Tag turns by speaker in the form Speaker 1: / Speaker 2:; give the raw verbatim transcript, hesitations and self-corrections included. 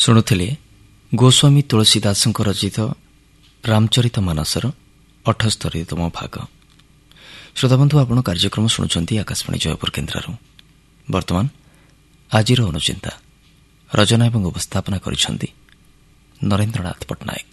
Speaker 1: ଶୁଣୁଥିଲେ ଗୋସ୍ୱାମୀ ତୁଳସୀଦାସଙ୍କ ରଚିତ ରାମଚରିତ ମାନସର ଅଠସ୍ତରୀତମ ଭାଗ। ଶ୍ରୋତାବନ୍ଧୁ, ଆପଣ କାର୍ଯ୍ୟକ୍ରମ ଶୁଣୁଛନ୍ତି ଆକାଶବାଣୀ ଜୟପୁର କେନ୍ଦ୍ରରୁ। ବର୍ତ୍ତମାନ ଆଜିର ଅନୁଚିନ୍ତା ରଚନା ଏବଂ ଉପସ୍ଥାପନା କରିଛନ୍ତି ନରେନ୍ଦ୍ରନାଥ ପଟ୍ଟନାୟକ।